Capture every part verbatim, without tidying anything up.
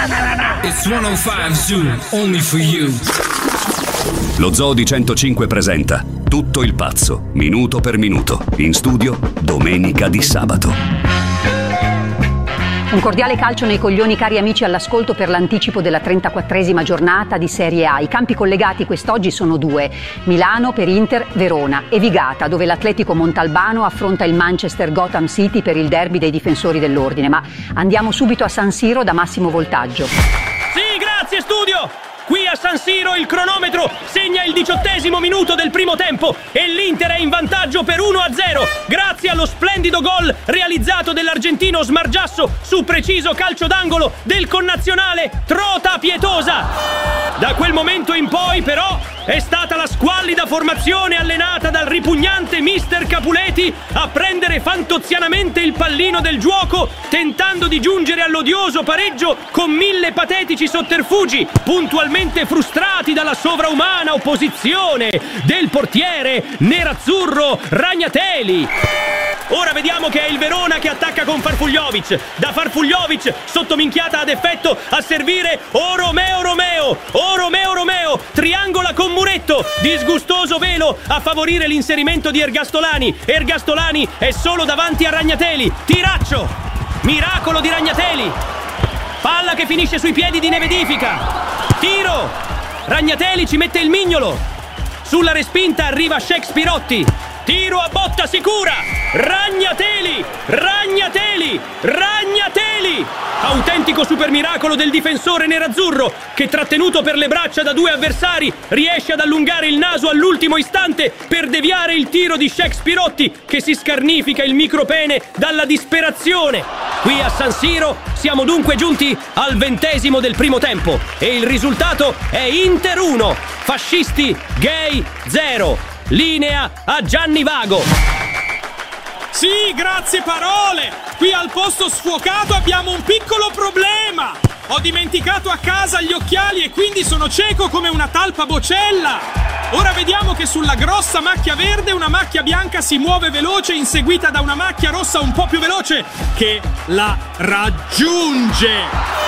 It's centocinque Zoo, only for you. Lo Zoo di centocinque presenta Tutto il pazzo, minuto per minuto. In studio, Domenica Di Sabato. Un cordiale calcio nei coglioni, cari amici, all'ascolto per l'anticipo della trentaquattresima giornata di Serie A. I campi collegati quest'oggi sono due: Milano per Inter, Verona, e Vigata, dove l'Atletico Montalbano affronta il Manchester Gotham City per il derby dei difensori dell'ordine. Ma andiamo subito a San Siro da Massimo Voltaggio. Sì, grazie studio! Qui a San Siro il cronometro segna il diciottesimo minuto del primo tempo e l'Inter è in vantaggio per uno a zero grazie allo splendido gol realizzato dell'argentino Smargiasso su preciso calcio d'angolo del connazionale Trota Pietosa. Da quel momento in poi però è stata la squallida formazione allenata dal ripugnante mister Capuleti a prendere fantozianamente il pallino del giuoco, tentando di giungere all'odioso pareggio con mille patetici sotterfugi, puntualmente frustrati dalla sovraumana opposizione del portiere nerazzurro Ragnatelli. Ora vediamo che è il Verona che attacca con Farfugliovic. Da Farfugliovic, sottominchiata ad effetto, a servire O Romeo Romeo. O Romeo Romeo triangola con Muretto. Disgustoso velo a favorire l'inserimento di Ergastolani. Ergastolani è solo davanti a Ragnatelli. Tiraccio. Miracolo di Ragnatelli. Palla che finisce sui piedi di Nevedifica. Tiro. Ragnatelli ci mette il mignolo. Sulla respinta arriva Shakespearotti. Tiro a botta sicura. Ragnatelli. Ragnatelli. Ragnatelli. Autentico super miracolo del difensore nerazzurro che, trattenuto per le braccia da due avversari, riesce ad allungare il naso all'ultimo istante per deviare il tiro di Shakespearotti, che si scarnifica il micropene dalla disperazione. Qui a San Siro siamo dunque giunti al ventesimo del primo tempo e il risultato è Inter uno, Fascisti Gay zero. Linea a Gianni Vago. Sì, grazie parole! Qui al posto sfocato abbiamo un piccolo problema! Ho dimenticato a casa gli occhiali e quindi sono cieco come una talpa bocella! Ora vediamo che sulla grossa macchia verde una macchia bianca si muove veloce, inseguita da una macchia rossa un po' più veloce che la raggiunge!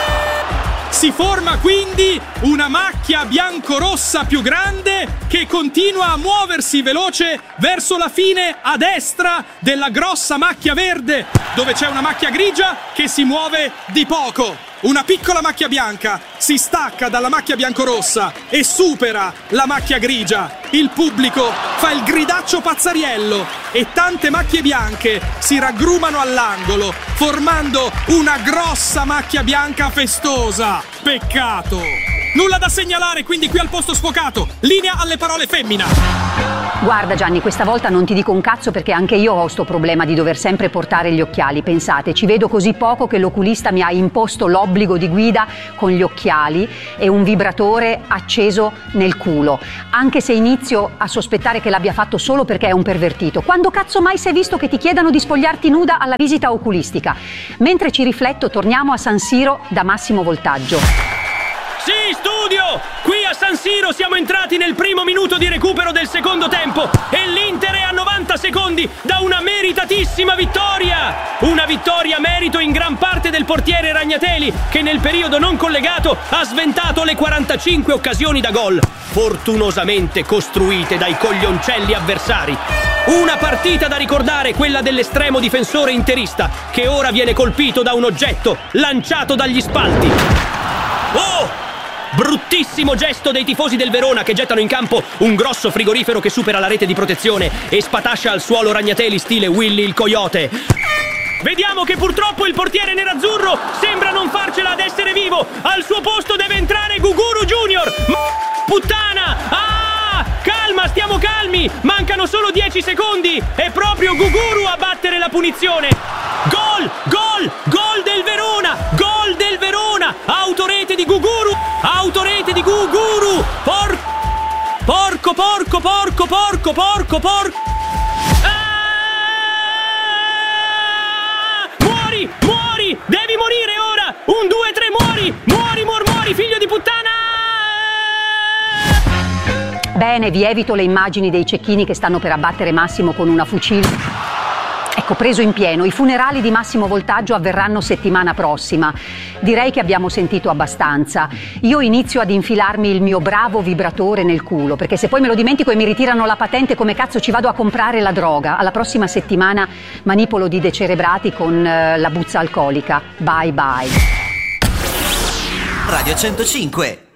Si forma quindi una macchia bianco-rossa più grande che continua a muoversi veloce verso la fine a destra della grossa macchia verde, dove c'è una macchia grigia che si muove di poco. Una piccola macchia bianca si stacca dalla macchia biancorossa e supera la macchia grigia. Il pubblico fa il gridaccio pazzariello e tante macchie bianche si raggrumano all'angolo, formando una grossa macchia bianca festosa. Peccato! Nulla da segnalare quindi qui al posto sfocato. Linea alle parole femmina. Guarda Gianni, questa volta non ti dico un cazzo perché anche io ho sto problema di dover sempre portare gli occhiali. Pensate, ci vedo così poco che l'oculista mi ha imposto l'obbligo di guida con gli occhiali e un vibratore acceso nel culo. Anche se inizio a sospettare che l'abbia fatto solo perché è un pervertito. Quando cazzo mai si è visto che ti chiedano di spogliarti nuda alla visita oculistica? Mentre ci rifletto, torniamo a San Siro da Massimo Voltaggio. Sì, studio! Qui a San Siro siamo entrati nel primo minuto di recupero del secondo tempo e l'Inter è a novanta secondi da una meritatissima vittoria! Una vittoria merito in gran parte del portiere Ragnatelli, che nel periodo non collegato ha sventato le quarantacinque occasioni da gol, fortunosamente costruite dai coglioncelli avversari. Una partita da ricordare, quella dell'estremo difensore interista, che ora viene colpito da un oggetto lanciato dagli spalti. Oh! Bruttissimo gesto dei tifosi del Verona che gettano in campo un grosso frigorifero che supera la rete di protezione e spatascia al suolo Ragnatelli stile Willy il Coyote. Vediamo che purtroppo il portiere nerazzurro sembra non farcela ad essere vivo. Al suo posto deve entrare Guguru Junior. Ma puttana! Ah! Calma, stiamo calmi! Mancano solo dieci secondi. È proprio Guguru a battere la punizione. Gol! Gol! Gol del Verona! Gol del Verona! Autorete di Guguru! Autorete di Guguru! Por... Porco, porco, porco, porco, porco, porco! Ah! Muori! Muori! Devi morire ora! Un, due, tre, muori! Muori, muori, muori, figlio di puttana! Bene, vi evito le immagini dei cecchini che stanno per abbattere Massimo con una fucile. Ecco, preso in pieno, i funerali di Massimo Voltaggio avverranno settimana prossima. Direi che abbiamo sentito abbastanza. Io inizio ad infilarmi il mio bravo vibratore nel culo, perché se poi me lo dimentico e mi ritirano la patente, come cazzo ci vado a comprare la droga? Alla prossima settimana manipolo di decerebrati con eh, la buzza alcolica. Bye bye. Radio centocinque